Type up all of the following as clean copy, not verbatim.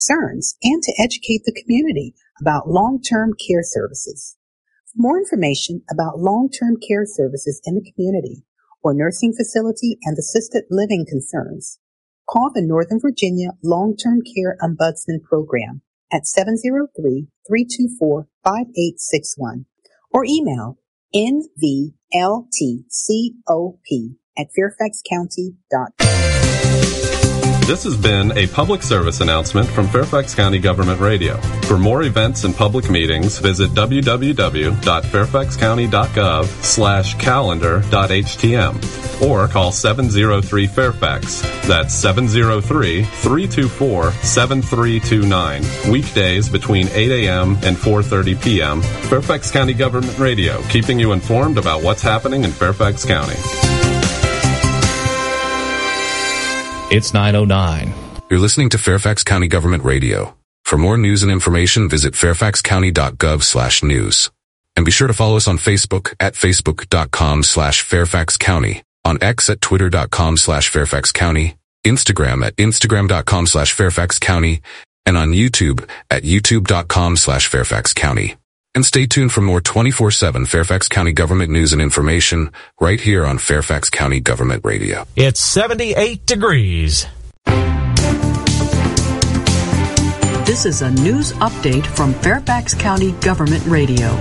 concerns and to educate the community about long-term care services. For more information about long-term care services in the community or nursing facility and assisted living concerns, call the Northern Virginia Long-Term Care Ombudsman Program at 703-324-5861 or email nvltcop@fairfaxcounty.gov. This has been a public service announcement from Fairfax County Government Radio. For more events and public meetings, visit www.fairfaxcounty.gov/calendar.htm or call 703-FAIRFAX. That's 703-324-7329. Weekdays between 8 a.m. and 4:30 p.m. Fairfax County Government Radio, keeping you informed about what's happening in Fairfax County. It's 9:09. You're listening to Fairfax County Government Radio. For more news and information, visit fairfaxcounty.gov/news. And be sure to follow us on Facebook at facebook.com/Fairfax County, on X at twitter.com/Fairfax County, Instagram at instagram.com/Fairfax County, and on YouTube at youtube.com/Fairfax County. And stay tuned for more 24/7 Fairfax County government news and information right here on Fairfax County Government Radio. It's 78 degrees. This is a news update from Fairfax County Government Radio.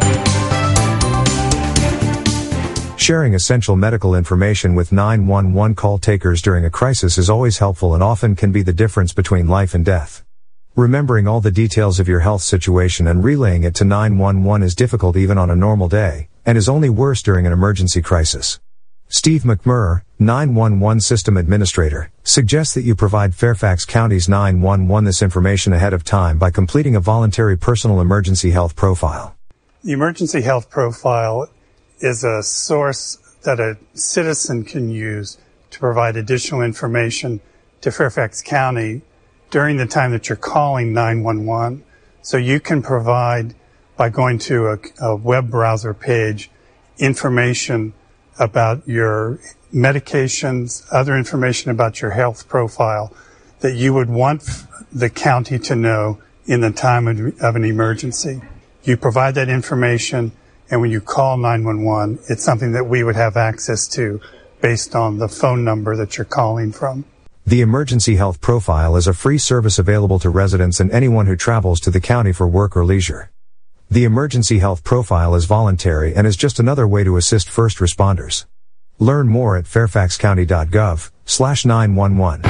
Sharing essential medical information with 911 call takers during a crisis is always helpful and often can be the difference between life and death. Remembering all the details of your health situation and relaying it to 911 is difficult even on a normal day, and is only worse during an emergency crisis. Steve McMurray, 911 System Administrator, suggests that you provide Fairfax County's 911 this information ahead of time by completing a voluntary personal emergency health profile. The emergency health profile is a source that a citizen can use to provide additional information to Fairfax County during the time that you're calling 911. So you can provide, by going to a web browser page, information about your medications, other information about your health profile that you would want the county to know in the time of an emergency. You provide that information, and when you call 911, it's something that we would have access to based on the phone number that you're calling from. The Emergency Health Profile is a free service available to residents and anyone who travels to the county for work or leisure. The Emergency Health Profile is voluntary and is just another way to assist first responders. Learn more at fairfaxcounty.gov/911.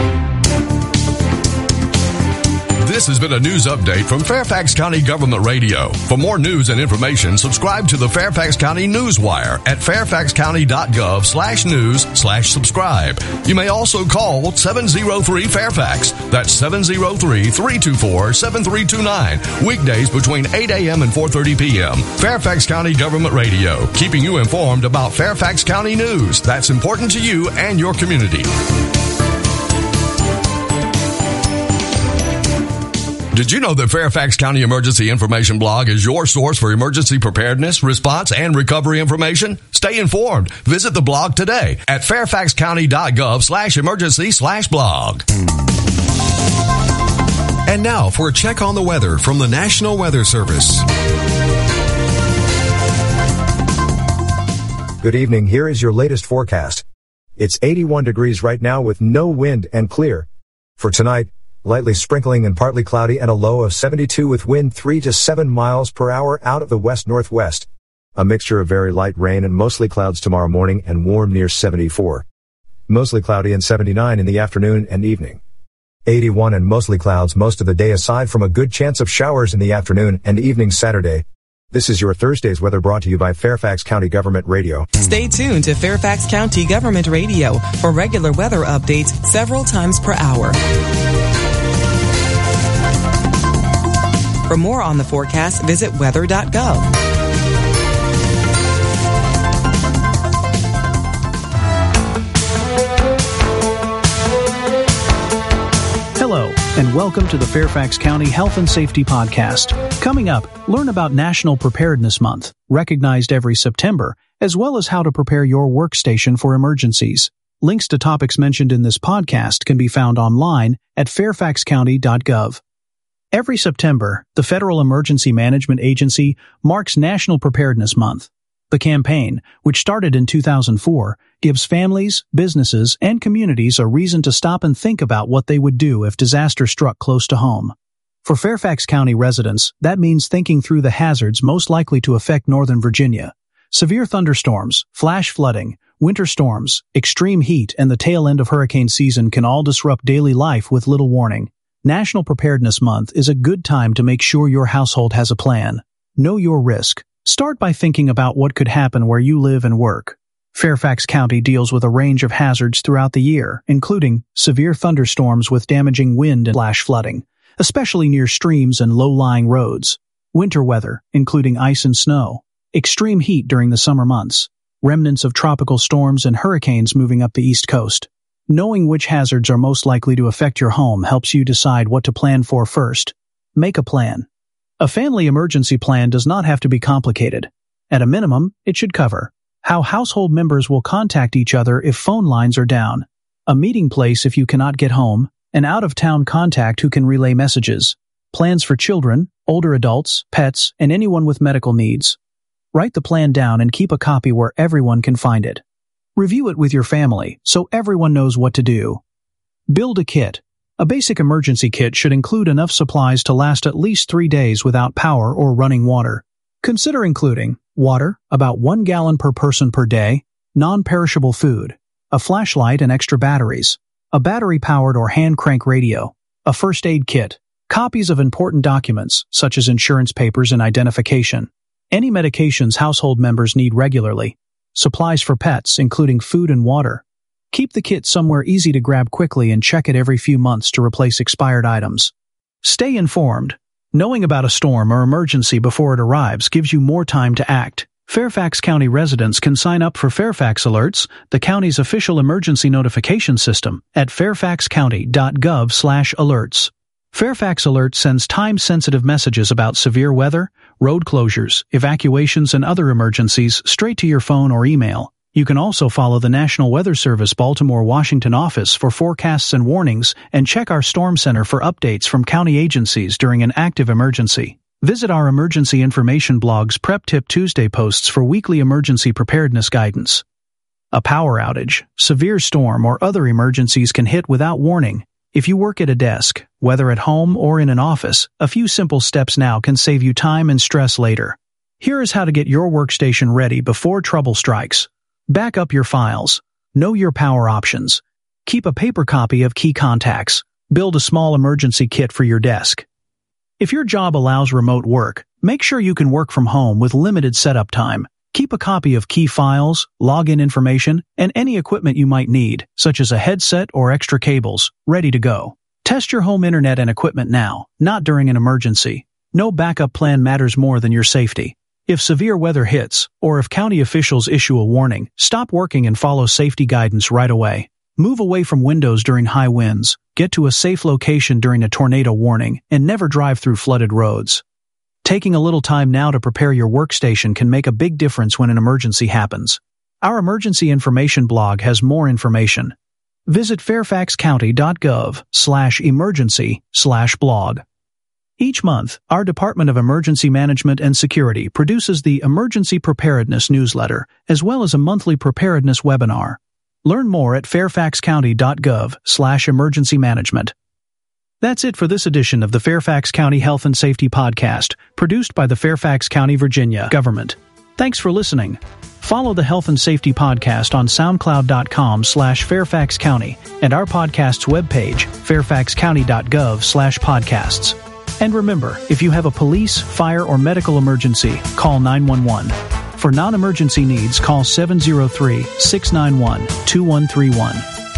This has been a news update from Fairfax County Government Radio. For more news and information, subscribe to the Fairfax County Newswire at fairfaxcounty.gov/news/subscribe. You may also call 703-FAIRFAX. That's 703-324-7329. Weekdays between 8 a.m. and 4:30 p.m. Fairfax County Government Radio, keeping you informed about Fairfax County news that's important to you and your community. Did you know that Fairfax County Emergency Information Blog is your source for emergency preparedness, response, and recovery information? Stay informed. Visit the blog today at fairfaxcounty.gov/emergency/blog. And now for a check on the weather from the National Weather Service. Good evening. Here is your latest forecast. It's 81 degrees right now with no wind and clear. For tonight, lightly sprinkling and partly cloudy and a low of 72 with wind 3 to 7 miles per hour out of the west-northwest. A mixture of very light rain and mostly clouds tomorrow morning and warm near 74. Mostly cloudy and 79 in the afternoon and evening. 81 and mostly clouds most of the day aside from a good chance of showers in the afternoon and evening Saturday. This is your Thursday's weather brought to you by Fairfax County Government Radio. Stay tuned to Fairfax County Government Radio for regular weather updates several times per hour. For more on the forecast, visit weather.gov. Hello, and welcome to the Fairfax County Health and Safety Podcast. Coming up, learn about National Preparedness Month, recognized every September, as well as how to prepare your workstation for emergencies. Links to topics mentioned in this podcast can be found online at fairfaxcounty.gov. Every September, the Federal Emergency Management Agency marks National Preparedness Month. The campaign, which started in 2004, gives families, businesses, and communities a reason to stop and think about what they would do if disaster struck close to home. For Fairfax County residents, that means thinking through the hazards most likely to affect Northern Virginia. Severe thunderstorms, flash flooding, winter storms, extreme heat, and the tail end of hurricane season can all disrupt daily life with little warning. National Preparedness Month is a good time to make sure your household has a plan. Know your risk. Start by thinking about what could happen where you live and work. Fairfax County deals with a range of hazards throughout the year, including severe thunderstorms with damaging wind and flash flooding, especially near streams and low-lying roads. Winter weather, including ice and snow. Extreme heat during the summer months. Remnants of tropical storms and hurricanes moving up the East Coast. Knowing which hazards are most likely to affect your home helps you decide what to plan for first. Make a plan. A family emergency plan does not have to be complicated. At a minimum, it should cover how household members will contact each other if phone lines are down, a meeting place if you cannot get home, an out-of-town contact who can relay messages, plans for children, older adults, pets, and anyone with medical needs. Write the plan down and keep a copy where everyone can find it. Review it with your family so everyone knows what to do. Build a kit. A basic emergency kit should include enough supplies to last at least 3 days without power or running water. Consider including water, about 1 gallon per person per day, non-perishable food, a flashlight and extra batteries, a battery-powered or hand-crank radio, a first aid kit, copies of important documents such as insurance papers and identification, any medications household members need regularly, supplies for pets including food and water. Keep the kit somewhere easy to grab quickly and check it every few months to replace expired items. Stay informed. Knowing about a storm or emergency before it arrives gives you more time to act. Fairfax County residents can sign up for Fairfax Alerts, the county's official emergency notification system, at fairfaxcounty.gov/alerts. Fairfax Alert sends time-sensitive messages about severe weather, road closures, evacuations, and other emergencies straight to your phone or email. You can also follow the National Weather Service Baltimore, Washington office for forecasts and warnings, and check our Storm Center for updates from county agencies during an active emergency. Visit our emergency information blog's Prep Tip Tuesday posts for weekly emergency preparedness guidance. A power outage, severe storm, or other emergencies can hit without warning. If you work at a desk, whether at home or in an office, a few simple steps now can save you time and stress later. Here is how to get your workstation ready before trouble strikes. Back up your files. Know your power options. Keep a paper copy of key contacts. Build a small emergency kit for your desk. If your job allows remote work, make sure you can work from home with limited setup time. Keep a copy of key files, login information, and any equipment you might need, such as a headset or extra cables, ready to go. Test your home internet and equipment now, not during an emergency. No backup plan matters more than your safety. If severe weather hits, or if county officials issue a warning, stop working and follow safety guidance right away. Move away from windows during high winds, get to a safe location during a tornado warning, and never drive through flooded roads. Taking a little time now to prepare your workstation can make a big difference when an emergency happens. Our emergency information blog has more information. Visit fairfaxcounty.gov/emergency/blog. Each month, our Department of Emergency Management and Security produces the Emergency Preparedness newsletter, as well as a monthly preparedness webinar. Learn more at fairfaxcounty.gov/emergency management. That's it for this edition of the Fairfax County Health and Safety Podcast, produced by the Fairfax County, Virginia government. Thanks for listening. Follow the Health and Safety Podcast on soundcloud.com/Fairfax County and our podcast's webpage, fairfaxcounty.gov/podcasts. And remember, if you have a police, fire, or medical emergency, call 911. For non-emergency needs, call 703-691-2131.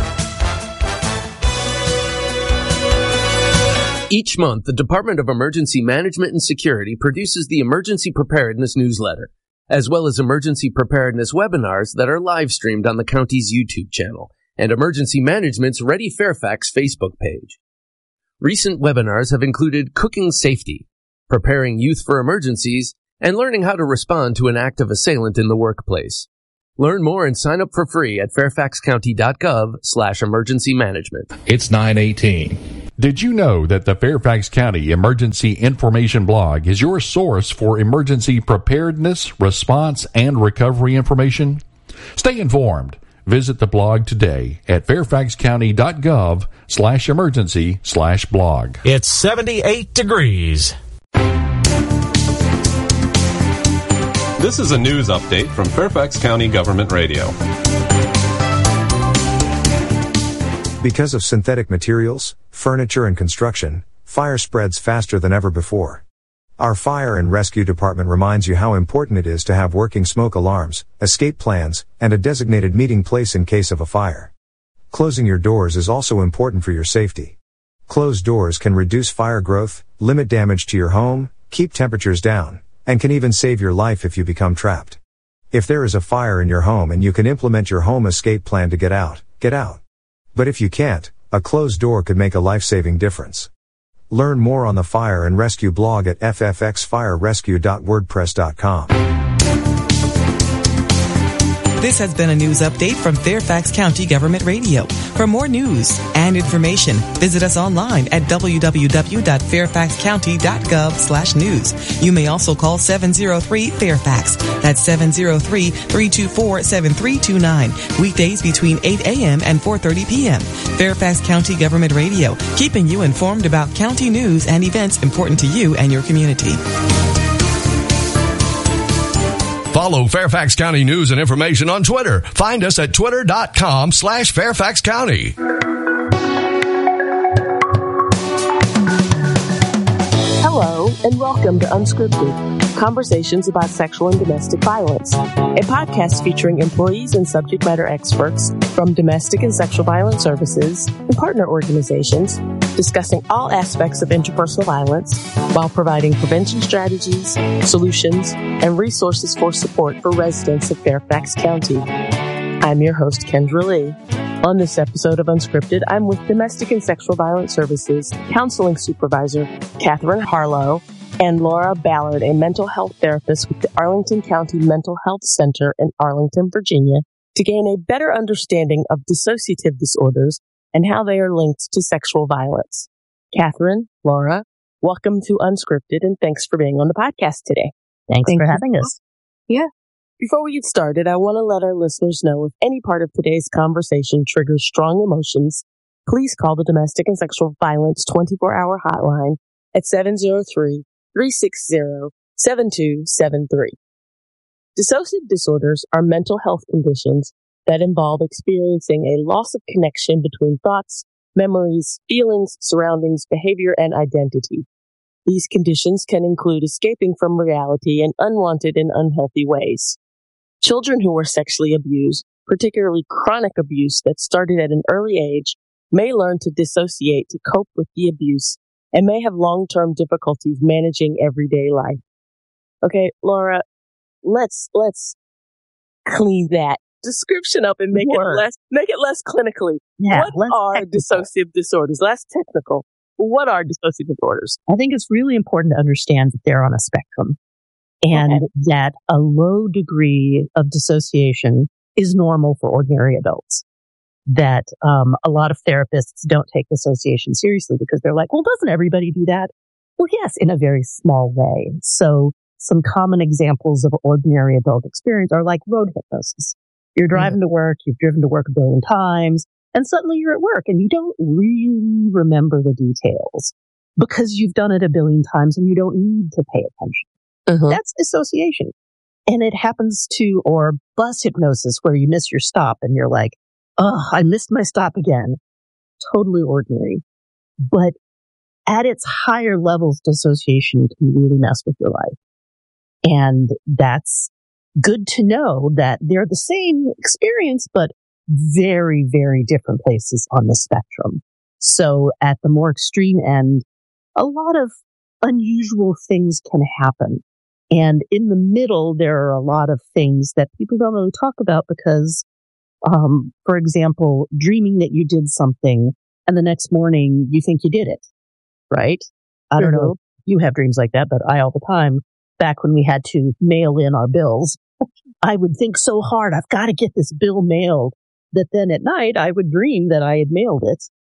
Each month, the Department of Emergency Management and Security produces the Emergency Preparedness newsletter, as well as emergency preparedness webinars that are live-streamed on the county's YouTube channel and Emergency Management's Ready Fairfax Facebook page. Recent webinars have included Cooking Safety, Preparing Youth for Emergencies, and Learning How to Respond to an Active Assailant in the Workplace. Learn more and sign up for free at fairfaxcounty.gov/emergency management. It's 9:18. Did you know that the Fairfax County Emergency Information Blog is your source for emergency preparedness, response, and recovery information? Stay informed. Visit the blog today at fairfaxcounty.gov/emergency/blog. It's 78 degrees. This is a news update from Fairfax County Government Radio. Because of synthetic materials, furniture, and construction, fire spreads faster than ever before. Our Fire and Rescue Department reminds you how important it is to have working smoke alarms, escape plans, and a designated meeting place in case of a fire. Closing your doors is also important for your safety. Closed doors can reduce fire growth, limit damage to your home, keep temperatures down, and can even save your life if you become trapped. If there is a fire in your home and you can implement your home escape plan to get out, get out. But if you can't, a closed door could make a life-saving difference. Learn more on the Fire and Rescue blog at ffxfirerescue.wordpress.com. This has been a news update from Fairfax County Government Radio. For more news and information, visit us online at www.fairfaxcounty.gov/news. You may also call 703-FAIRFAX. That's 703-324-7329. Weekdays between 8 a.m. and 4:30 p.m. Fairfax County Government Radio, keeping you informed about county news and events important to you and your community. Follow Fairfax County news and information on Twitter. Find us at twitter.com/Fairfax County. Hello, and welcome to Unscripted, conversations about sexual and domestic violence, a podcast featuring employees and subject matter experts from domestic and sexual violence services and partner organizations discussing all aspects of interpersonal violence while providing prevention strategies, solutions, and resources for support for residents of Fairfax County. I'm your host, Kendra Lee. On this episode of Unscripted, I'm with Domestic and Sexual Violence Services Counseling Supervisor Catherine Harlow and Laura Ballard, a mental health therapist with the Arlington County Mental Health Center in Arlington, Virginia, to gain a better understanding of dissociative disorders and how they are linked to sexual violence. Catherine, Laura, welcome to Unscripted, and thanks for being on the podcast today. Thanks for having us. Yeah. Before we get started, I want to let our listeners know if any part of today's conversation triggers strong emotions, please call the Domestic and Sexual Violence 24-hour hotline at 703-360-7273. Dissociative disorders are mental health conditions that involve experiencing a loss of connection between thoughts, memories, feelings, surroundings, behavior, and identity. These conditions can include escaping from reality in unwanted and unhealthy ways. Children who are sexually abused, particularly chronic abuse that started at an early age, may learn to dissociate to cope with the abuse and may have long-term difficulties managing everyday life. Okay, Laura, let's clean that description up and make it less clinically. Yeah, what are dissociative disorders? Less technical. What are dissociative disorders? I think it's really important to understand that they're on a spectrum and that a low degree of dissociation is normal for ordinary adults. That a lot of therapists don't take dissociation seriously because they're like, well, doesn't everybody do that? Well, yes, in a very small way. So some common examples of ordinary adult experience are like road hypnosis. You're driving to work, you've driven to work a billion times, and suddenly you're at work and you don't really remember the details because you've done it a billion times and you don't need to pay attention. That's dissociation. And it happens to, or bus hypnosis where you miss your stop and you're like, oh, I missed my stop again. Totally ordinary. But at its higher levels, dissociation can really mess with your life. And that's good to know that they're the same experience, but very, very different places on the spectrum. So at the more extreme end, a lot of unusual things can happen. And in the middle, there are a lot of things that people don't really talk about because, for example, dreaming that you did something and the next morning you think you did it, right? I don't know. You have dreams like that, but I all the time. Back when we had to mail in our bills, I would think so hard, I've got to get this bill mailed, that then at night I would dream that I had mailed it.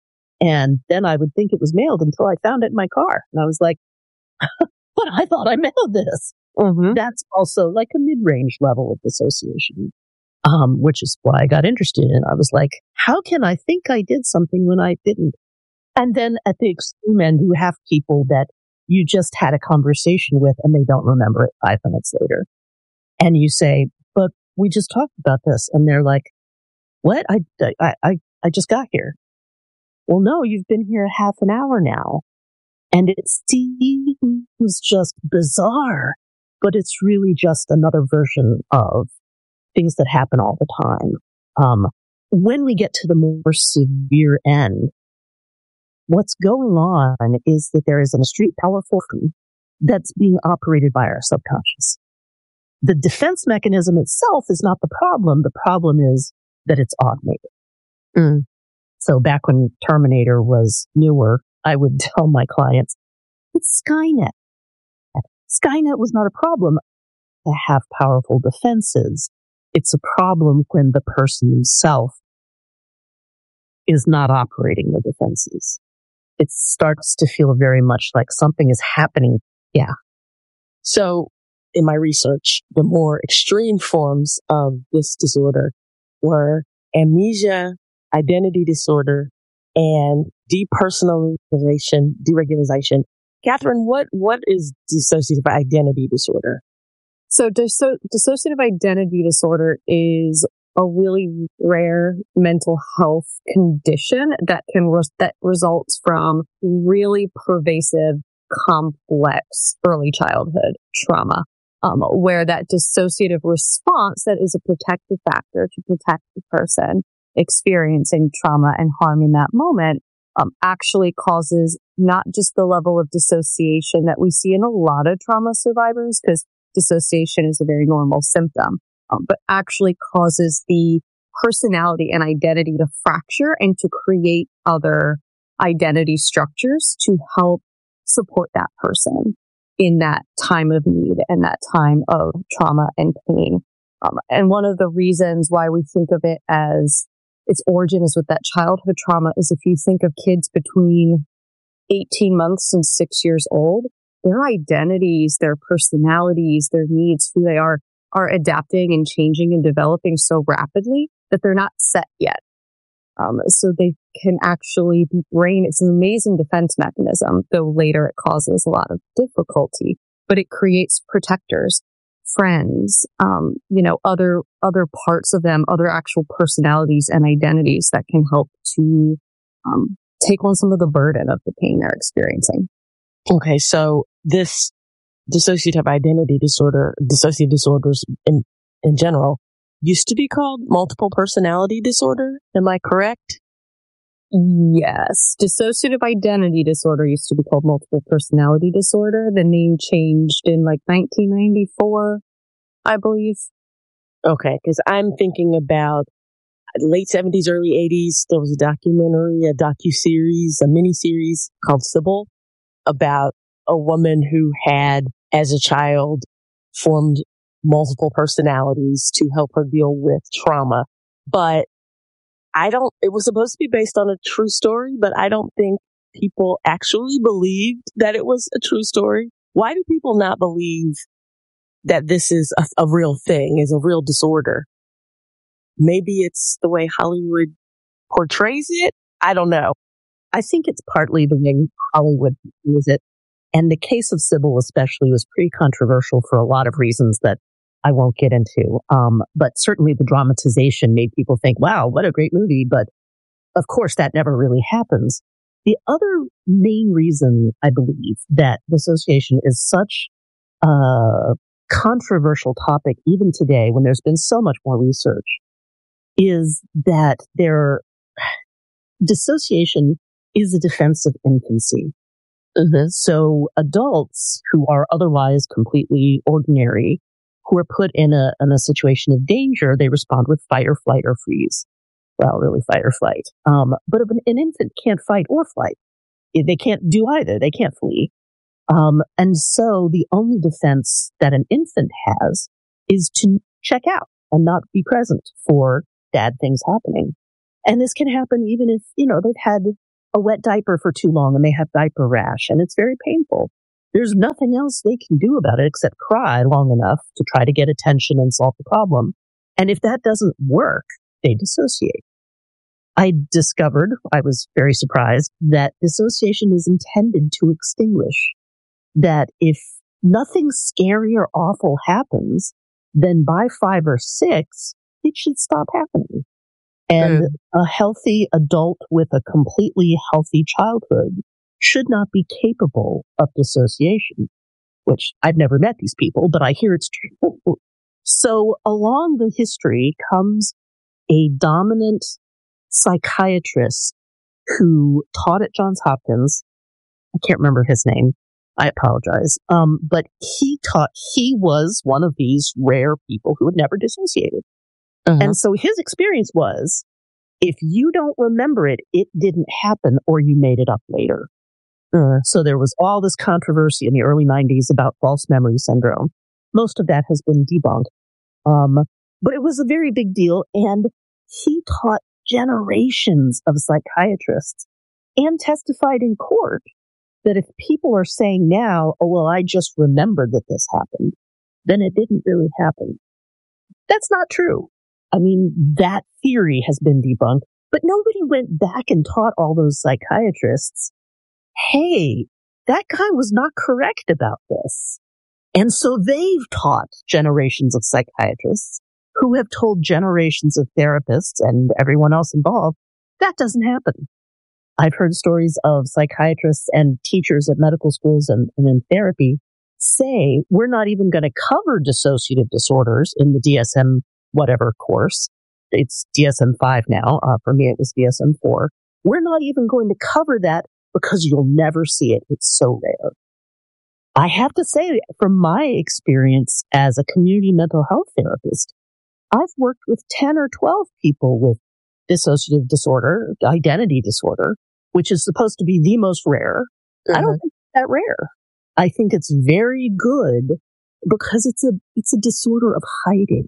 And then I would think it was mailed until I found it in my car. And I was like, but I thought I mailed this. Mm-hmm. That's also like a mid-range level of dissociation, which is why I got interested in it. I was like, how can I think I did something when I didn't? And then at the extreme end, you have people that you just had a conversation with and they don't remember it 5 minutes later. And you say, but we just talked about this. And they're like, what? I just got here. Well, no, you've been here half an hour now. And it seems just bizarre, but it's really just another version of things that happen all the time. When we get to the more severe end, what's going on is that there is a street powerful that's being operated by our subconscious. The defense mechanism itself is not the problem. The problem is that it's automated. Mm. So back when Terminator was newer, I would tell my clients, it's Skynet. Skynet was not a problem to have powerful defenses. It's a problem when the person himself is not operating the defenses. It starts to feel very much like something is happening. Yeah. So in my research, the more extreme forms of this disorder were amnesia, identity disorder, and depersonalization, deregulation. Catherine, what is dissociative identity disorder? So dissociative identity disorder is a really rare mental health condition that results from really pervasive, complex early childhood trauma, where that dissociative response that is a protective factor to protect the person experiencing trauma and harm in that moment actually causes not just the level of dissociation that we see in a lot of trauma survivors, because dissociation is a very normal symptom, but actually causes the personality and identity to fracture and to create other identity structures to help support that person in that time of need and that time of trauma and pain. And one of the reasons why we think of it as its origin is with that childhood trauma is if you think of kids between 18 months and 6 years old, their identities, their personalities, their needs, who they are adapting and changing and developing so rapidly that they're not set yet. So they can actually be brain. It's an amazing defense mechanism, though later it causes a lot of difficulty, but it creates protectors, friends, other parts of them, other actual personalities and identities that can help to take on some of the burden of the pain they're experiencing. Okay, so this dissociative identity disorder, dissociative disorders in general, used to be called multiple personality disorder. Am I correct? Yes. Dissociative identity disorder used to be called multiple personality disorder. The name changed in 1994, I believe. Okay, because I'm thinking about late 70s, early 80s. There was a documentary, a docuseries, a miniseries called Sybil about a woman who had, as a child, formed multiple personalities to help her deal with trauma. But it was supposed to be based on a true story, but I don't think people actually believed that it was a true story. Why do people not believe that this is a real thing, is a real disorder? Maybe it's the way Hollywood portrays it. I don't know. I think it's partly the way Hollywood views it. And the case of Sybil especially was pretty controversial for a lot of reasons that I won't get into. But certainly the dramatization made people think, wow, what a great movie. But of course, that never really happens. The other main reason I believe that dissociation is such a controversial topic, even today, when there's been so much more research, is that dissociation is a defense of infancy. Mm-hmm. So adults who are otherwise completely ordinary, who are put in a situation of danger, they respond with fight or flight or freeze. Well, really fight or flight. But an infant can't fight or flight. They can't do either. They can't flee. And so the only defense that an infant has is to check out and not be present for bad things happening. And this can happen even if, they've had a wet diaper for too long and they have diaper rash and it's very painful. There's nothing else they can do about it except cry long enough to try to get attention and solve the problem. And if that doesn't work, they dissociate. I discovered, I was very surprised, that dissociation is intended to extinguish. That if nothing scary or awful happens, then by 5 or 6, it should stop happening. And a healthy adult with a completely healthy childhood should not be capable of dissociation, which I've never met these people, but I hear it's true. So along the history comes a dominant psychiatrist who taught at Johns Hopkins. I can't remember his name. I apologize. But he was one of these rare people who had never dissociated. And so his experience was, if you don't remember it, it didn't happen or you made it up later. So there was all this controversy in the early 90s about false memory syndrome. Most of that has been debunked. But it was a very big deal. And he taught generations of psychiatrists and testified in court that if people are saying now, oh, well, I just remembered that this happened, then it didn't really happen. That's not true. I mean, that theory has been debunked, but nobody went back and taught all those psychiatrists, hey, that guy was not correct about this. And so they've taught generations of psychiatrists who have told generations of therapists and everyone else involved, that doesn't happen. I've heard stories of psychiatrists and teachers at medical schools and in therapy say, we're not even going to cover dissociative disorders in the DSM whatever course. It's DSM-5 now. For me, it was DSM-4. We're not even going to cover that because you'll never see it. It's so rare. I have to say, from my experience as a community mental health therapist, I've worked with 10 or 12 people with dissociative disorder, identity disorder, which is supposed to be the most rare. I don't think it's that rare. I think it's very good because it's a disorder of hiding,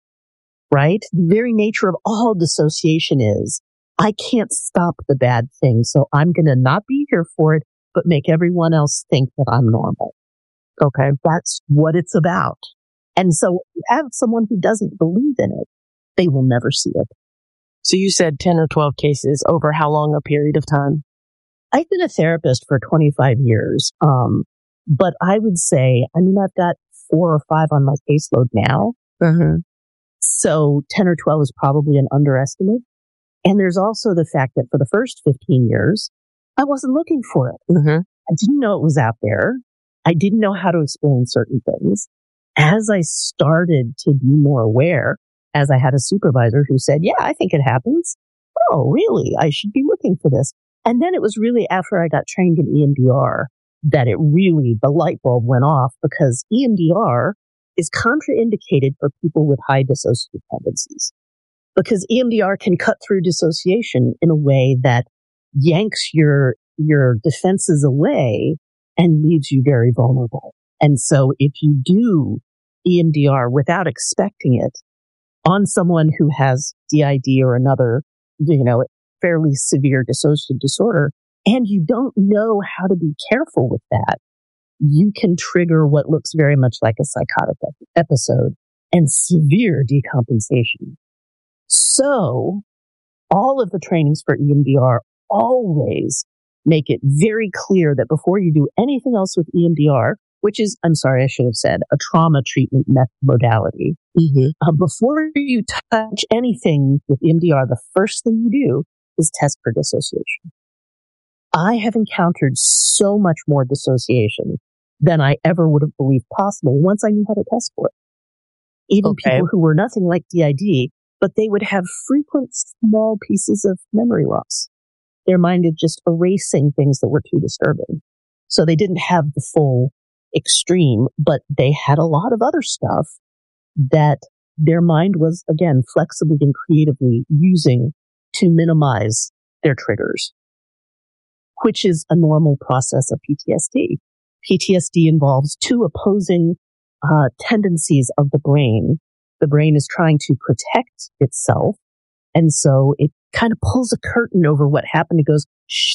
right? The very nature of all dissociation is, I can't stop the bad thing, so I'm going to not be here for it, but make everyone else think that I'm normal. Okay, that's what it's about. And so you have someone who doesn't believe in it, they will never see it. So you said 10 or 12 cases over how long a period of time? I've been a therapist for 25 years. But I would say, I mean, I've got 4 or 5 on my caseload now. So 10 or 12 is probably an underestimate. And there's also the fact that for the first 15 years, I wasn't looking for it. I didn't know it was out there. I didn't know how to explain certain things. As I started to be more aware, as I had a supervisor who said, yeah, I think it happens. Oh, really? I should be looking for this. And then it was really after I got trained in EMDR that the light bulb went off, because EMDR is contraindicated for people with high dissociative tendencies. Because EMDR can cut through dissociation in a way that yanks your defenses away and leaves you very vulnerable. And so if you do EMDR without expecting it on someone who has DID or another, fairly severe dissociative disorder, and you don't know how to be careful with that, you can trigger what looks very much like a psychotic episode and severe decompensation. So all of the trainings for EMDR always make it very clear that before you do anything else with EMDR, which is, I'm sorry, I should have said, a trauma treatment modality, before you touch anything with EMDR, the first thing you do is test for dissociation. I have encountered so much more dissociation than I ever would have believed possible once I knew how to test for it. Even people who were nothing like DID, but they would have frequent small pieces of memory loss. Their mind is just erasing things that were too disturbing. So they didn't have the full extreme, but they had a lot of other stuff that their mind was, again, flexibly and creatively using to minimize their triggers, which is a normal process of PTSD. PTSD involves 2 opposing tendencies of the brain. The brain is trying to protect itself, and so it kind of pulls a curtain over what happened. It goes, shh,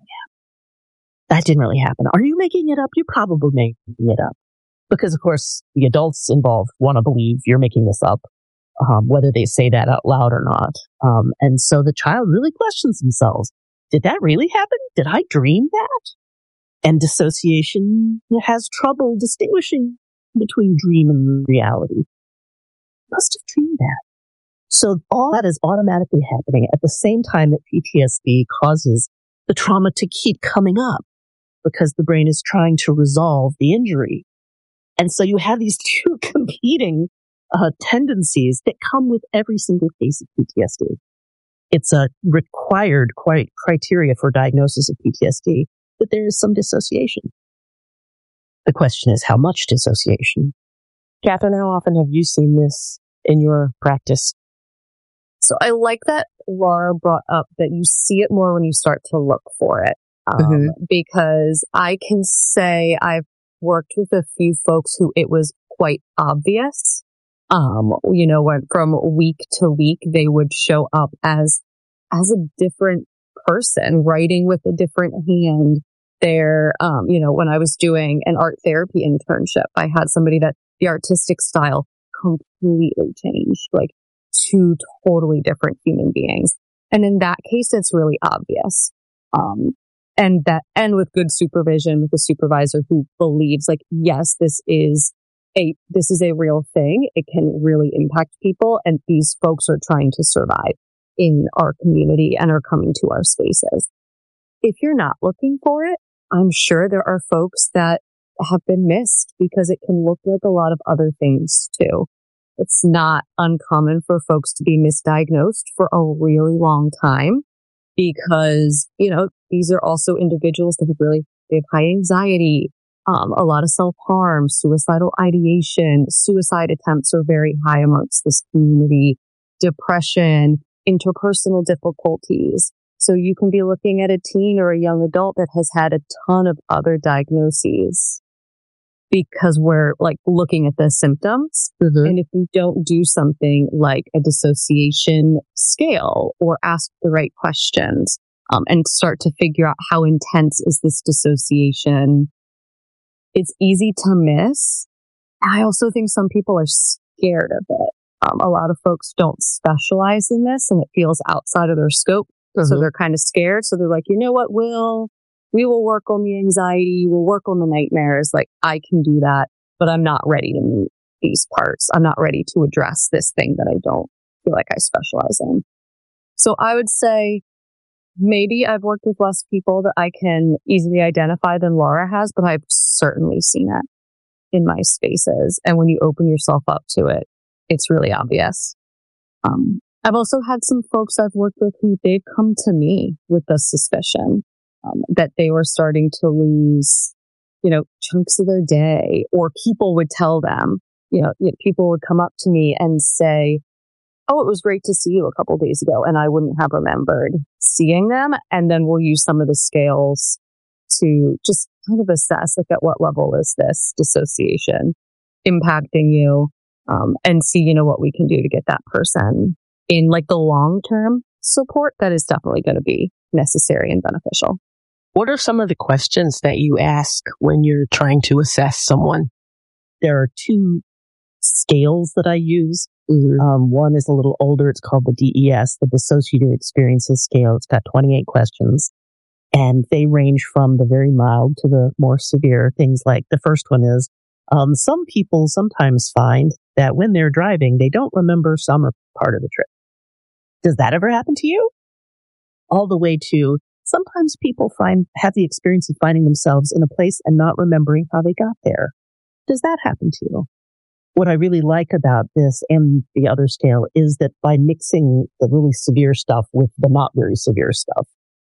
that didn't really happen. Are you making it up? You're probably making it up. Because, of course, the adults involved want to believe you're making this up, whether they say that out loud or not. And so the child really questions themselves. Did that really happen? Did I dream that? And dissociation has trouble distinguishing between dream and reality. Must have dreamed that. So all that is automatically happening at the same time that PTSD causes the trauma to keep coming up because the brain is trying to resolve the injury. And so you have these two competing tendencies that come with every single case of PTSD. It's a required criteria for diagnosis of PTSD that there is some dissociation. The question is how much dissociation? Catherine, how often have you seen this in your practice? So I like that Laura brought up that you see it more when you start to look for it. Because I can say I've worked with a few folks who it was quite obvious. When from week to week, they would show up as a different person, writing with a different hand. There, when I was doing an art therapy internship, I had somebody that the artistic style completely changed, like two totally different human beings. And in that case, it's really obvious. And with good supervision, with a supervisor who believes like, yes, this is a real thing. It can really impact people. And these folks are trying to survive in our community and are coming to our spaces. If you're not looking for it, I'm sure there are folks that have been missed because it can look like a lot of other things too. It's not uncommon for folks to be misdiagnosed for a really long time because, these are also individuals that they have high anxiety, a lot of self-harm, suicidal ideation, suicide attempts are very high amongst this community, depression, interpersonal difficulties. So you can be looking at a teen or a young adult that has had a ton of other diagnoses because we're like looking at the symptoms. And if you don't do something like a dissociation scale or ask the right questions, and start to figure out how intense is this dissociation, it's easy to miss. I also think some people are scared of it. A lot of folks don't specialize in this and it feels outside of their scope. So they're kind of scared. So they're like, you know what, we will work on the anxiety. We'll work on the nightmares. Like I can do that, but I'm not ready to meet these parts. I'm not ready to address this thing that I don't feel like I specialize in. So I would say maybe I've worked with less people that I can easily identify than Laura has, but I've certainly seen it in my spaces. And when you open yourself up to it, it's really obvious. I've also had some folks I've worked with who they've come to me with the suspicion that they were starting to lose, chunks of their day, or people would tell them, people would come up to me and say, oh, it was great to see you a couple days ago. And I wouldn't have remembered seeing them. And then we'll use some of the scales to just kind of assess like at what level is this dissociation impacting you, and see, what we can do to get that person in like the long-term support that is definitely going to be necessary and beneficial. What are some of the questions that you ask when you're trying to assess someone? There are two scales that I use. One is a little older. It's called the DES, the Dissociative Experiences Scale. It's got 28 questions, and they range from the very mild to the more severe. Things like the first one is, some people sometimes find that when they're driving, they don't remember some part of the trip. Does that ever happen to you? All the way to sometimes people have the experience of finding themselves in a place and not remembering how they got there. Does that happen to you? What I really like about this and the other scale is that by mixing the really severe stuff with the not very severe stuff,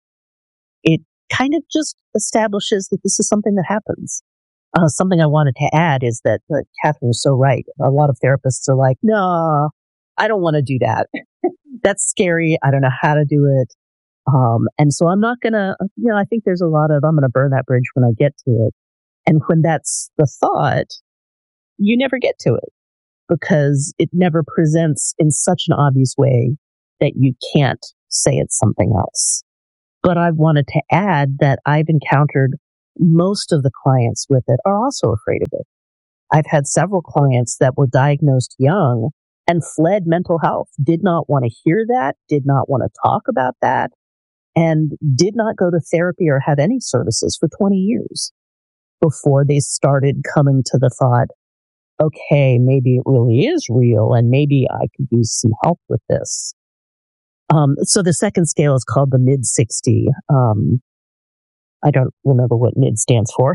it kind of just establishes that this is something that happens. Something I wanted to add is that Catherine was so right. A lot of therapists are like, no, I don't want to do that. That's scary. I don't know how to do it. And so I'm not going to, I think there's a lot of, I'm going to burn that bridge when I get to it. And when that's the thought, you never get to it because it never presents in such an obvious way that you can't say it's something else. But I wanted to add that I've encountered most of the clients with it are also afraid of it. I've had several clients that were diagnosed young and fled mental health, did not want to hear that, did not want to talk about that, and did not go to therapy or have any services for 20 years before they started coming to the thought, okay, maybe it really is real and maybe I could use some help with this. So the second scale is called the mid-60. I don't remember what mid stands for.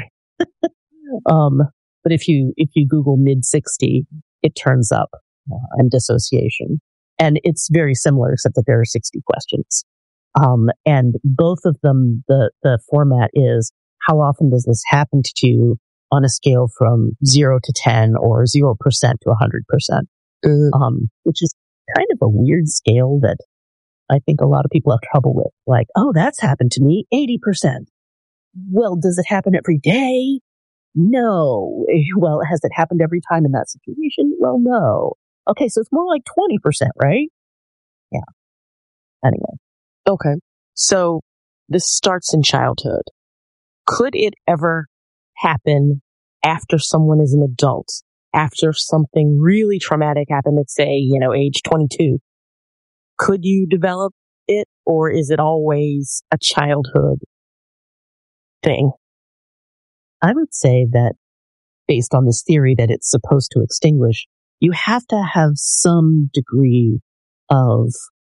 But if you Google mid-60, it turns up and dissociation. And it's very similar, except that there are 60 questions. And both of them, the format is, how often does this happen to you on a scale from 0 to 10 or 0% to 100%? Which is kind of a weird scale that I think a lot of people have trouble with. Like, oh, that's happened to me, 80%. Well, does it happen every day? No. Well, has it happened every time in that situation? Well, no. Okay, so it's more like 20%, right? Yeah. Anyway. Okay. So this starts in childhood. Could it ever happen after someone is an adult? After something really traumatic happened at, say, age 22? Could you develop it, or is it always a childhood thing? I would say that based on this theory that it's supposed to extinguish, you have to have some degree of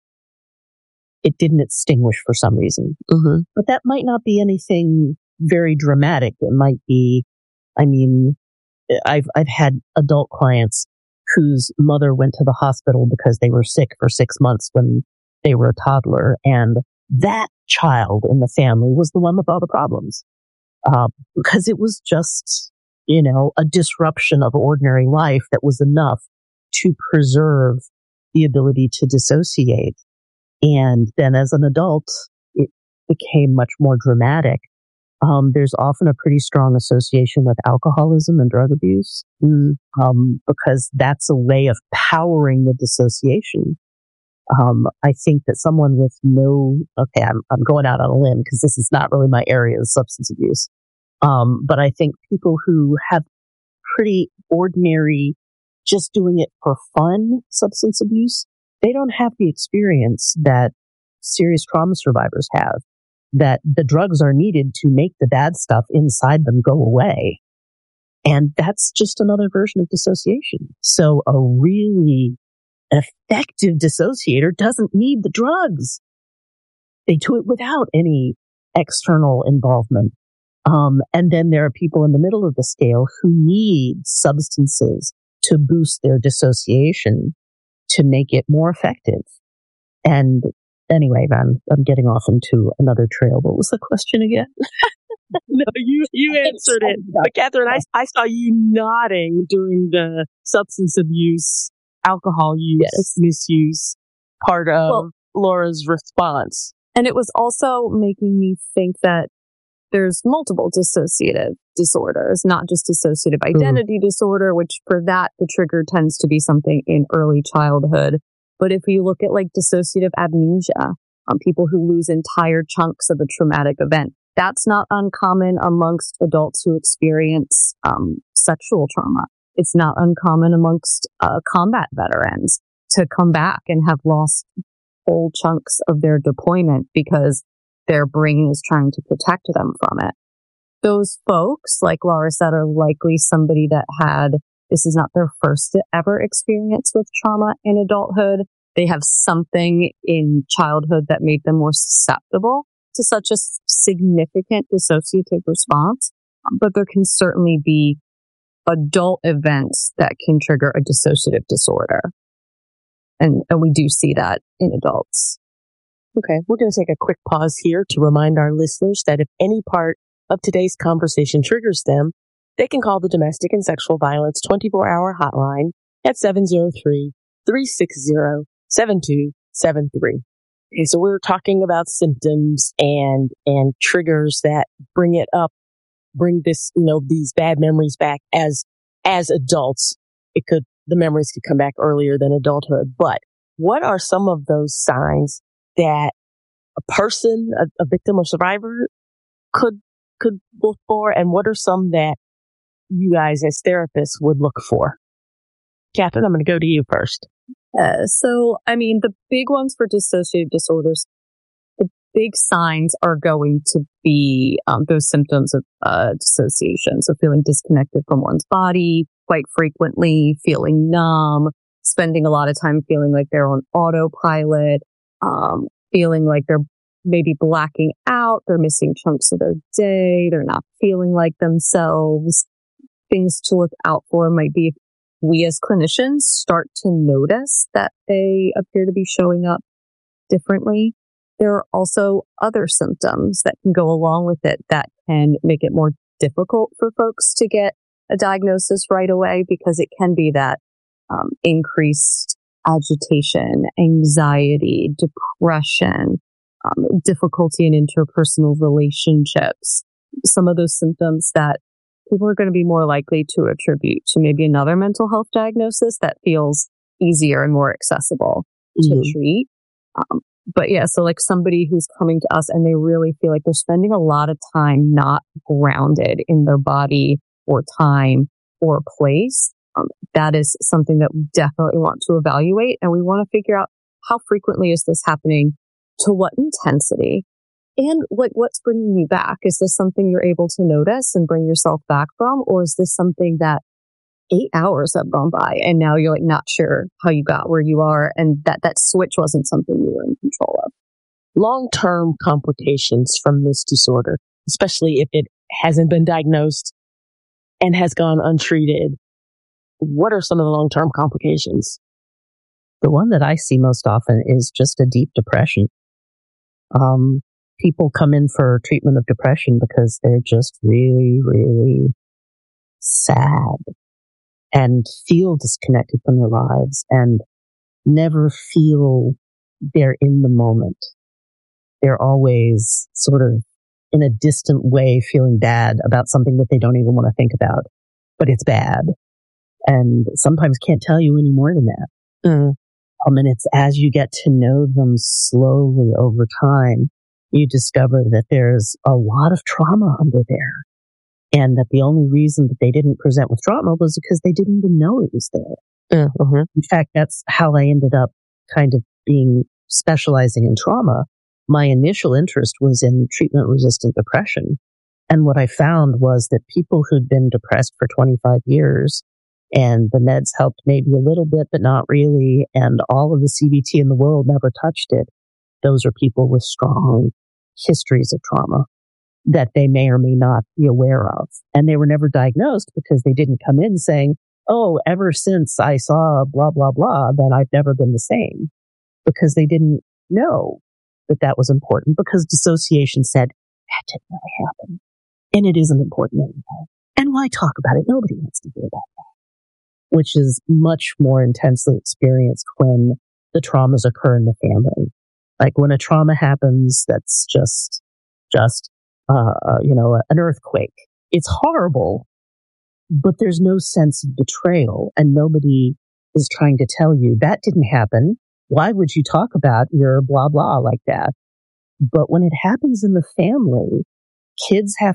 it didn't extinguish for some reason. Mm-hmm. But that might not be anything very dramatic. It might be, I've had adult clients whose mother went to the hospital because they were sick for 6 months when they were a toddler, and that child in the family was the one with all the problems. Because it was just, a disruption of ordinary life that was enough to preserve the ability to dissociate. And then as an adult, it became much more dramatic. There's often a pretty strong association with alcoholism and drug abuse, because that's a way of powering the dissociation. I think that someone with I'm going out on a limb because this is not really my area of substance abuse. But I think people who have pretty ordinary, just doing it for fun substance abuse, they don't have the experience that serious trauma survivors have, that the drugs are needed to make the bad stuff inside them go away. And that's just another version of dissociation. So a really effective dissociator doesn't need the drugs. They do it without any external involvement. And then there are people in the middle of the scale who need substances to boost their dissociation to make it more effective. And anyway, I'm getting off into another trail. What was the question again? No, you answered it. But Catherine, I saw you nodding during the substance abuse, alcohol use, misuse part of Laura's response. And it was also making me think that there's multiple dissociative disorders, not just dissociative identity disorder, which for that, the trigger tends to be something in early childhood. But if you look at like dissociative amnesia, people who lose entire chunks of a traumatic event, that's not uncommon amongst adults who experience sexual trauma. It's not uncommon amongst combat veterans to come back and have lost whole chunks of their deployment because their brain is trying to protect them from it. Those folks, like Laura said, are likely somebody that this is not their first ever experience with trauma in adulthood. They have something in childhood that made them more susceptible to such a significant dissociative response. But there can certainly be adult events that can trigger a dissociative disorder. And we do see that in adults. Okay, we're going to take a quick pause here to remind our listeners that if any part of today's conversation triggers them, they can call the Domestic and Sexual Violence 24-hour hotline at 703-360-7273. Okay, so we're talking about symptoms and triggers that bring this, these bad memories back as adults. The memories could come back earlier than adulthood. But what are some of those signs that person, a victim or survivor could look for, and what are some that you guys as therapists would look for? Catherine, I'm going to go to you first. The big ones for dissociative disorders, the big signs are going to be those symptoms of dissociation. So feeling disconnected from one's body quite frequently, feeling numb, spending a lot of time feeling like they're on autopilot, feeling like they're maybe blacking out, they're missing chunks of their day, they're not feeling like themselves. Things to look out for might be if we as clinicians start to notice that they appear to be showing up differently. There are also other symptoms that can go along with it that can make it more difficult for folks to get a diagnosis right away, because it can be that increased agitation, anxiety, depression, difficulty in interpersonal relationships. Some of those symptoms that people are going to be more likely to attribute to maybe another mental health diagnosis that feels easier and more accessible to treat. But yeah, so like somebody who's coming to us and they really feel like they're spending a lot of time not grounded in their body or time or place, that is something that we definitely want to evaluate. And we want to figure out how frequently is this happening, to what intensity, and like what's bringing you back. Is this something you're able to notice and bring yourself back from? Or is this something that 8 hours have gone by and now you're like not sure how you got where you are, and that switch wasn't something you were in control of? Long-term complications from this disorder, especially if it hasn't been diagnosed and has gone untreated. What are some of the long-term complications? The one that I see most often is just a deep depression. People come in for treatment of depression because they're just really, really sad and feel disconnected from their lives and never feel they're in the moment. They're always sort of in a distant way feeling bad about something that they don't even want to think about, but it's bad. And sometimes can't tell you any more than that. And it's as you get to know them slowly over time, you discover that there's a lot of trauma under there. And that the only reason that they didn't present with trauma was because they didn't even know it was there. In fact, that's how I ended up kind of specializing in trauma. My initial interest was in treatment-resistant depression. And what I found was that people who'd been depressed for 25 years and the meds helped maybe a little bit, but not really, and all of the CBT in the world never touched it, those are people with strong histories of trauma that they may or may not be aware of. And they were never diagnosed because they didn't come in saying, oh, ever since I saw blah, blah, blah, then I've never been the same. Because they didn't know that was important, because dissociation said, that didn't really happen. And it isn't important anymore. And why talk about it? Nobody wants to hear about that. Which is much more intensely experienced when the traumas occur in the family. Like when a trauma happens, that's just an earthquake. It's horrible, but there's no sense of betrayal, and nobody is trying to tell you that didn't happen. Why would you talk about your blah blah like that? But when it happens in the family, kids have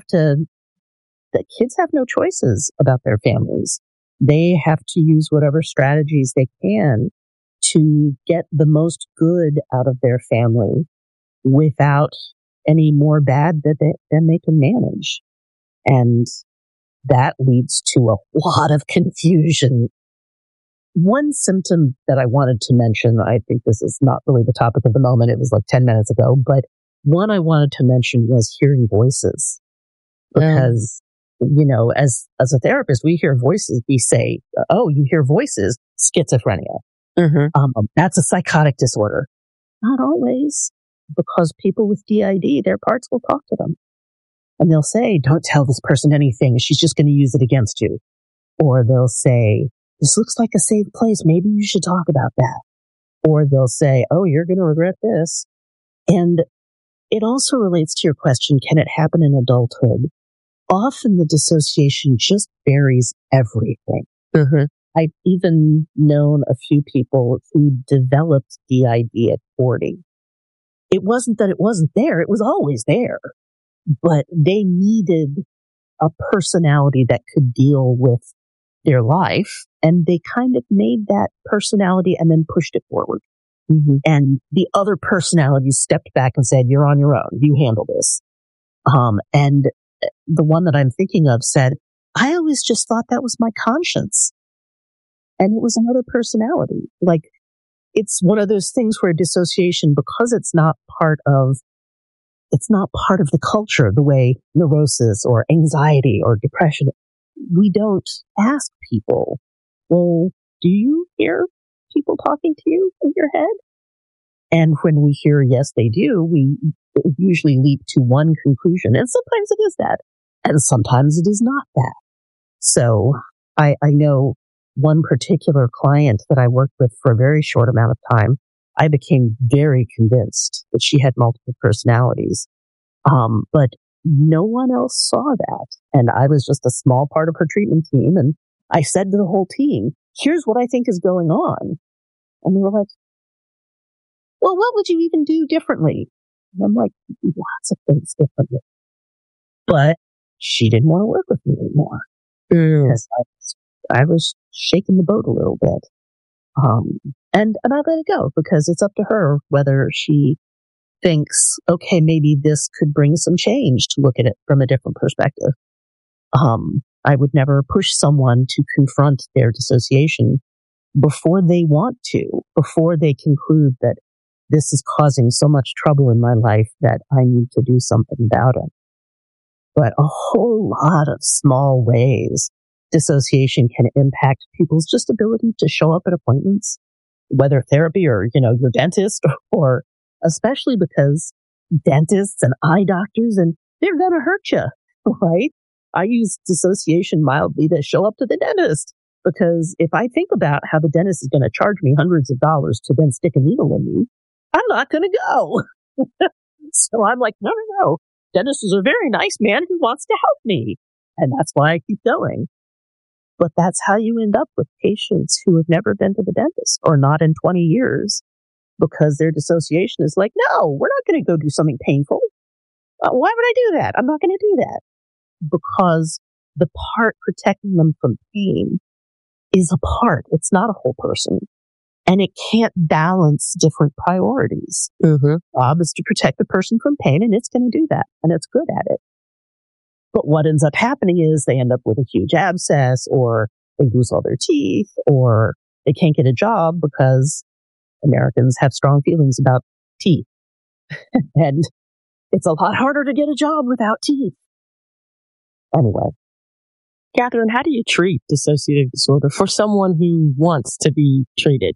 no choices about their families. They have to use whatever strategies they can to get the most good out of their family without any more bad than they can manage. And that leads to a lot of confusion. One symptom that I wanted to mention, I think this is not really the topic of the moment, it was like 10 minutes ago, but one I wanted to mention was hearing voices. Because, as a therapist, we hear voices, we say, oh, you hear voices, schizophrenia. That's a psychotic disorder. Not always, because people with DID, their parts will talk to them. And they'll say, don't tell this person anything. She's just going to use it against you. Or they'll say, this looks like a safe place. Maybe you should talk about that. Or they'll say, oh, you're going to regret this. And it also relates to your question, can it happen in adulthood? Often the dissociation just buries everything. I've even known a few people who developed DID at 40. it wasn't that it wasn't there. It was always there. But they needed a personality that could deal with their life. And they kind of made that personality and then pushed it forward. Mm-hmm. And the other personalities stepped back and said, you're on your own. You handle this. And the one that I'm thinking of said, I always just thought that was my conscience. And it was another personality. Like, it's one of those things where dissociation, because it's not part of the culture, the way neurosis or anxiety or depression, we don't ask people, well, do you hear people talking to you in your head? And when we hear, yes, they do, we usually leap to one conclusion. And sometimes it is that. And sometimes it is not that. So I know one particular client that I worked with for a very short amount of time, I became very convinced that she had multiple personalities. But no one else saw that. And I was just a small part of her treatment team. And I said to the whole team, here's what I think is going on. And they were like, well, what would you even do differently? And I'm like, lots of things differently. But she didn't want to work with me anymore. Because I was shaking the boat a little bit. And I let it go because it's up to her whether she thinks, okay, maybe this could bring some change to look at it from a different perspective. I would never push someone to confront their dissociation before they want to, before they conclude that this is causing so much trouble in my life that I need to do something about it. But a whole lot of small ways dissociation can impact people's just ability to show up at appointments, whether therapy or, your dentist, or especially because dentists and eye doctors, and they're going to hurt you, right? I use dissociation mildly to show up to the dentist, because if I think about how the dentist is going to charge me hundreds of dollars to then stick a needle in me, I'm not going to go. So I'm like, no. Dentist is a very nice man who wants to help me. And that's why I keep going. But that's how you end up with patients who have never been to the dentist or not in 20 years because their dissociation is like, no, we're not going to go do something painful. Why would I do that? I'm not going to do that. Because the part protecting them from pain is a part. It's not a whole person. And it can't balance different priorities. Mm-hmm. Job is to protect the person from pain, and it's going to do that, and it's good at it. But what ends up happening is they end up with a huge abscess, or they lose all their teeth, or they can't get a job because Americans have strong feelings about teeth. And it's a lot harder to get a job without teeth. Anyway. Catherine, how do you treat dissociative disorder for someone who wants to be treated?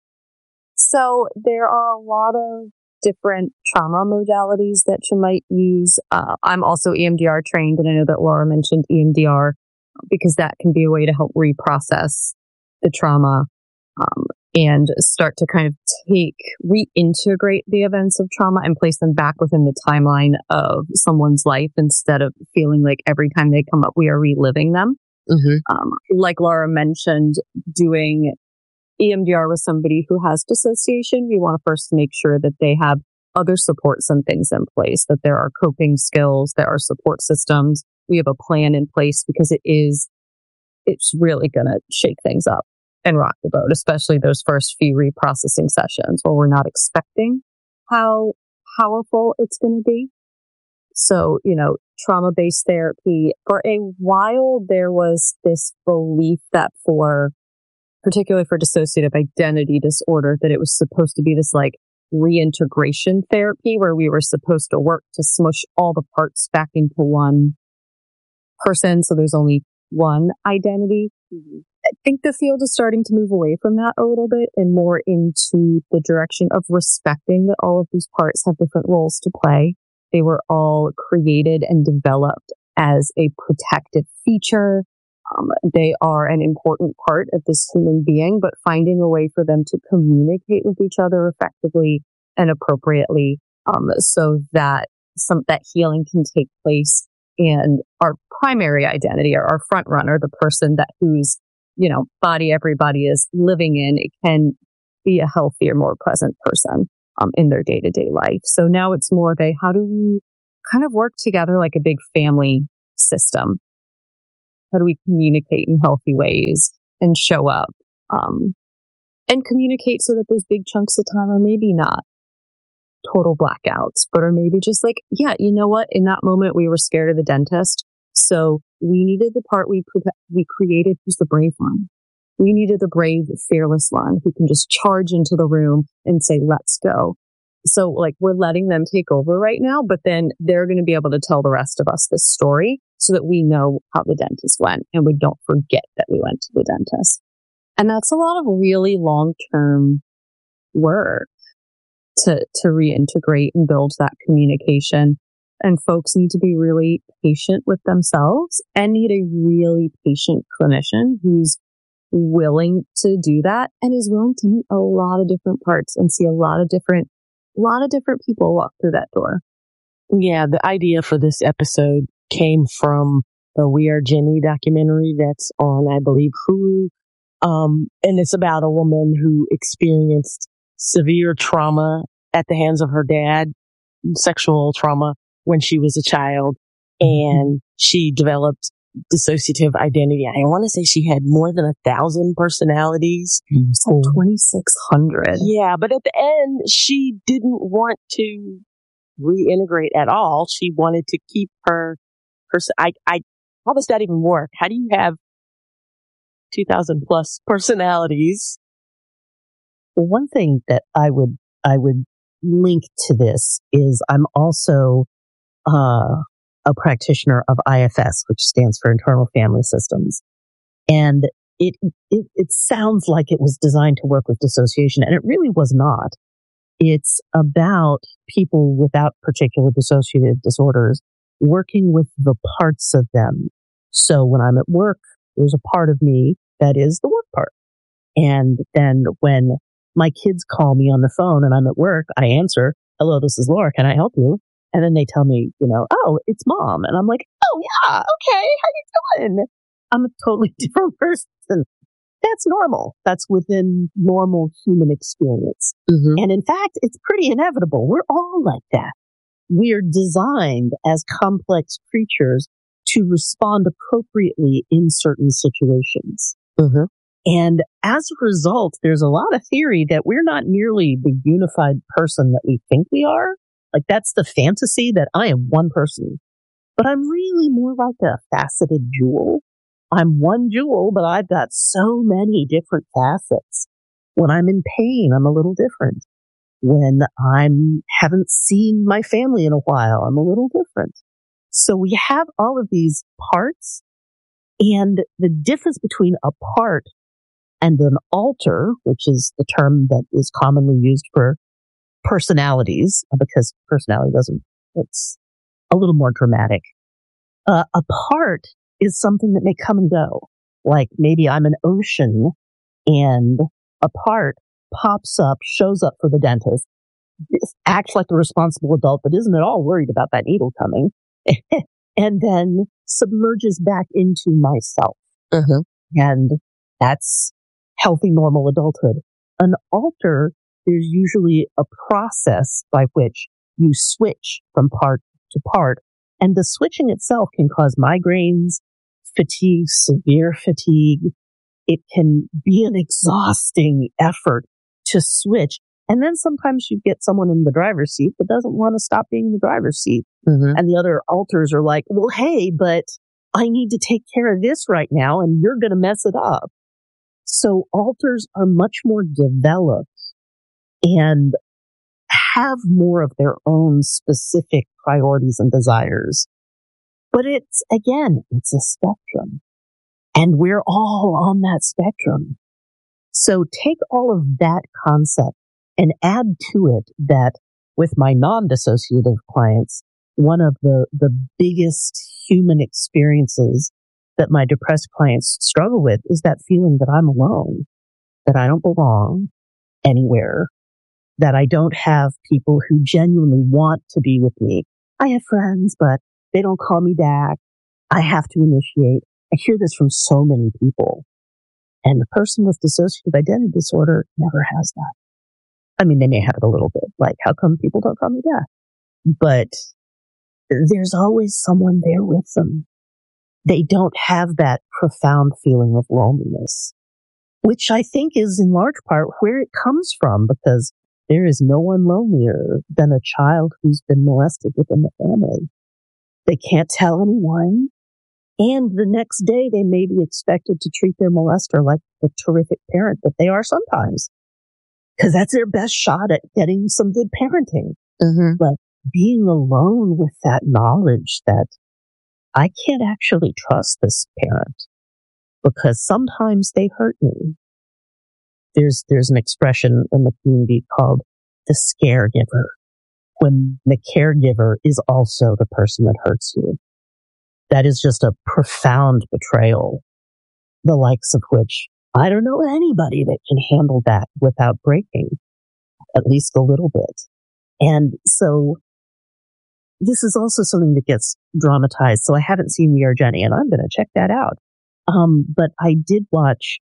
So there are a lot of different trauma modalities that you might use. I'm also EMDR trained, and I know that Laura mentioned EMDR because that can be a way to help reprocess the trauma and start to kind of reintegrate the events of trauma and place them back within the timeline of someone's life instead of feeling like every time they come up, we are reliving them. Mm-hmm. Like Laura mentioned, doing EMDR with somebody who has dissociation, we want to first make sure that they have other supports and things in place, that there are coping skills, there are support systems. We have a plan in place because it's really going to shake things up and rock the boat, especially those first few reprocessing sessions where we're not expecting how powerful it's going to be. So, trauma-based therapy, for a while, there was this belief that particularly for dissociative identity disorder, that it was supposed to be this like reintegration therapy where we were supposed to work to smush all the parts back into one person. So there's only one identity. Mm-hmm. I think the field is starting to move away from that a little bit and more into the direction of respecting that all of these parts have different roles to play. They were all created and developed as a protective feature. They are an important part of this human being, but finding a way for them to communicate with each other effectively and appropriately, so that that healing can take place. And our primary identity, or our front runner, the person whose body everybody is living in, it can be a healthier, more present person. in their day-to-day life. So now it's more of how do we kind of work together like a big family system? How do we communicate in healthy ways and show up and communicate so that those big chunks of time are maybe not total blackouts, but are maybe just like, yeah, you know what? In that moment, we were scared of the dentist. So we needed the part we created who's the brave one. We needed the brave, fearless one who can just charge into the room and say, let's go. So like we're letting them take over right now, but then they're going to be able to tell the rest of us this story so that we know how the dentist went and we don't forget that we went to the dentist. And that's a lot of really long-term work to reintegrate and build that communication. And folks need to be really patient with themselves and need a really patient clinician who's willing to do that and is willing to meet a lot of different parts and see a lot of different people walk through that door. Yeah, the idea for this episode came from the We Are Jenny documentary that's on, I believe, Hulu. And it's about a woman who experienced severe trauma at the hands of her dad, sexual trauma, when she was a child. And she developed dissociative identity. I want to say she had more than 1,000 personalities. So 2,600. Yeah, but at the end, she didn't want to reintegrate at all. She wanted to keep her how does that even work? How do you have 2,000 plus personalities? Well, one thing that I would link to this is I'm also a practitioner of IFS, which stands for Internal Family Systems. And it sounds like it was designed to work with dissociation, and it really was not. It's about people without particular dissociative disorders working with the parts of them. So when I'm at work, there's a part of me that is the work part. And then when my kids call me on the phone and I'm at work, I answer, hello, this is Laura. Can I help you? And then they tell me, oh, it's Mom. And I'm like, oh, yeah, okay, how you doing? I'm a totally different person. That's normal. That's within normal human experience. Mm-hmm. And in fact, it's pretty inevitable. We're all like that. We're designed as complex creatures to respond appropriately in certain situations. Mm-hmm. And as a result, there's a lot of theory that we're not nearly the unified person that we think we are. Like that's the fantasy that I am one person, but I'm really more like a faceted jewel. I'm one jewel, but I've got so many different facets. When I'm in pain, I'm a little different. When I haven't seen my family in a while, I'm a little different. So we have all of these parts, and the difference between a part and an alter, which is the term that is commonly used for personalities, because personality it's a little more dramatic. A part is something that may come and go. Like maybe I'm an ocean and a part pops up, shows up for the dentist, acts like a responsible adult, but isn't at all worried about that needle coming, and then submerges back into myself. Mm-hmm. And that's healthy, normal adulthood. An alter, there's usually a process by which you switch from part to part. And the switching itself can cause migraines, fatigue, severe fatigue. It can be an exhausting effort to switch. And then sometimes you get someone in the driver's seat that doesn't want to stop being in the driver's seat. Mm-hmm. And the other alters are like, well, hey, but I need to take care of this right now and you're going to mess it up. So alters are much more developed and have more of their own specific priorities and desires. But it's a spectrum. And we're all on that spectrum. So take all of that concept and add to it that with my non-dissociative clients, one of the biggest human experiences that my depressed clients struggle with is that feeling that I'm alone, that I don't belong anywhere, that I don't have people who genuinely want to be with me. I have friends, but they don't call me back. I have to initiate. I hear this from so many people. And the person with dissociative identity disorder never has that. I mean, they may have it a little bit, like, how come people don't call me Dad? But there's always someone there with them. They don't have that profound feeling of loneliness, which I think is in large part where it comes from, because there is no one lonelier than a child who's been molested within the family. They can't tell anyone, and the next day they may be expected to treat their molester like the terrific parent that they are sometimes, because that's their best shot at getting some good parenting. Mm-hmm. But being alone with that knowledge that I can't actually trust this parent because sometimes they hurt me. There's an expression in the community called the scaregiver, when the caregiver is also the person that hurts you. That is just a profound betrayal, the likes of which I don't know anybody that can handle that without breaking, at least a little bit. And so this is also something that gets dramatized. So I haven't seen We Are Jenny, and I'm going to check that out. But I did watch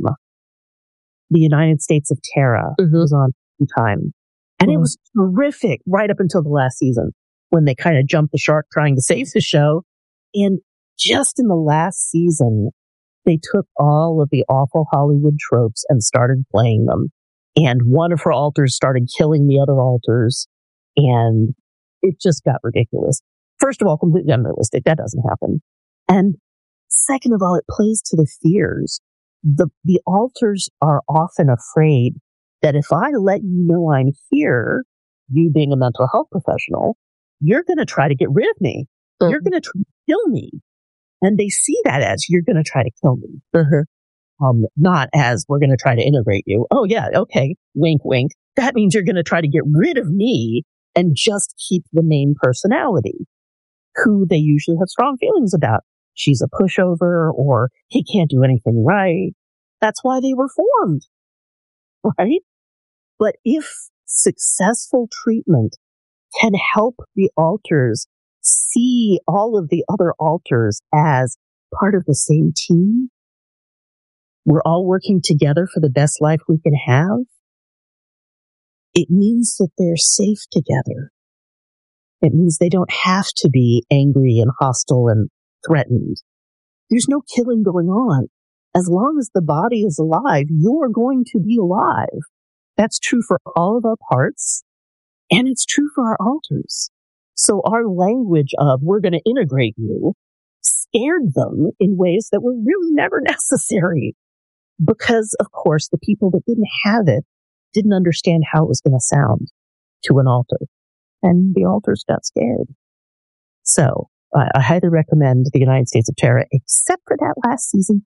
The United States of Tara. It was on time. And it was terrific right up until the last season when they kind of jumped the shark trying to save the show. And just in the last season, they took all of the awful Hollywood tropes and started playing them. And one of her alters started killing the other alters. And it just got ridiculous. First of all, completely unrealistic. That doesn't happen. And second of all, it plays to the fears. The alters are often afraid that if I let you know I'm here, you being a mental health professional, you're going to try to get rid of me. Mm-hmm. You're going to try to kill me. And they see that as you're going to try to kill me. Mm-hmm. Not as we're going to try to integrate you. Oh yeah, okay. Wink, wink. That means you're going to try to get rid of me and just keep the main personality, who they usually have strong feelings about. She's a pushover, or he can't do anything right. That's why they were formed, right? But if successful treatment can help the alters see all of the other alters as part of the same team, we're all working together for the best life we can have, it means that they're safe together. It means they don't have to be angry and hostile and threatened. There's no killing going on. As long as the body is alive, you're going to be alive. That's true for all of our parts, and it's true for our alters. So our language of we're going to integrate you scared them in ways that were really never necessary. Because, of course, the people that didn't have it didn't understand how it was going to sound to an alter. And the alters got scared. So I highly recommend The United States of Tara, except for that last season.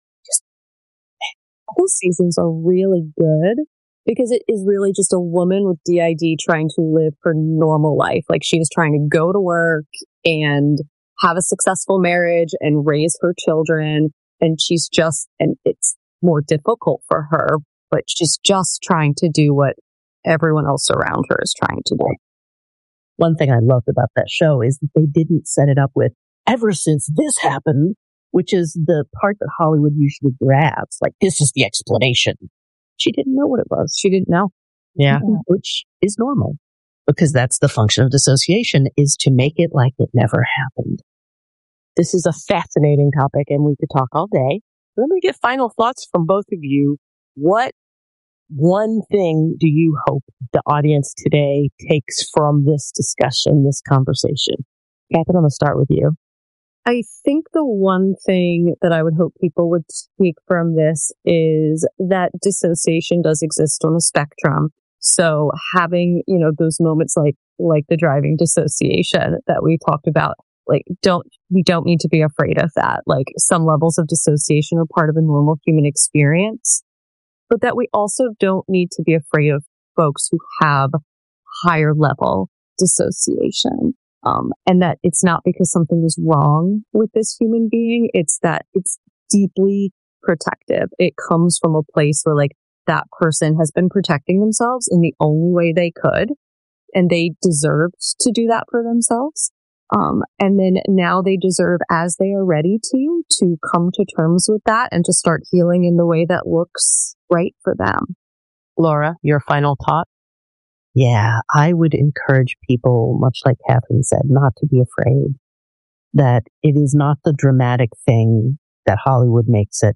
Those seasons are really good because it is really just a woman with DID trying to live her normal life. Like, she was trying to go to work and have a successful marriage and raise her children. And it's more difficult for her, but she's just trying to do what everyone else around her is trying to do. One thing I loved about that show is that they didn't set it up with, ever since this happened, which is the part that Hollywood usually grabs. Like, this is the explanation. She didn't know what it was. She didn't know. Yeah. Which is normal, because that's the function of dissociation, is to make it like it never happened. This is a fascinating topic, and we could talk all day. Let me get final thoughts from both of you. What one thing do you hope the audience today takes from this discussion, this conversation? Catherine, I'm going to start with you. I think the one thing that I would hope people would take from this is that dissociation does exist on a spectrum. So having, those moments like the driving dissociation that we talked about, we don't need to be afraid of that. Like, some levels of dissociation are part of a normal human experience, but that we also don't need to be afraid of folks who have higher level dissociation. And that it's not because something is wrong with this human being. It's that it's deeply protective. It comes from a place where that person has been protecting themselves in the only way they could, and they deserved to do that for themselves. And then now they deserve, as they are ready to come to terms with that and to start healing in the way that looks right for them. Laura, your final thought? Yeah, I would encourage people, much like Catherine said, not to be afraid, that it is not the dramatic thing that Hollywood makes it.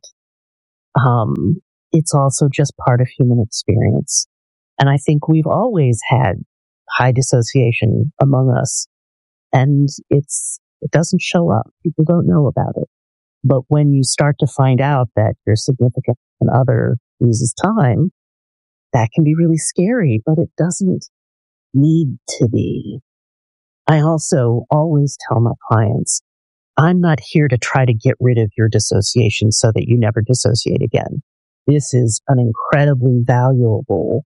It's also just part of human experience. And I think we've always had high dissociation among us, and it doesn't show up. People don't know about it. But when you start to find out that your significant other loses time, that can be really scary, but it doesn't need to be. I also always tell my clients, I'm not here to try to get rid of your dissociation so that you never dissociate again. This is an incredibly valuable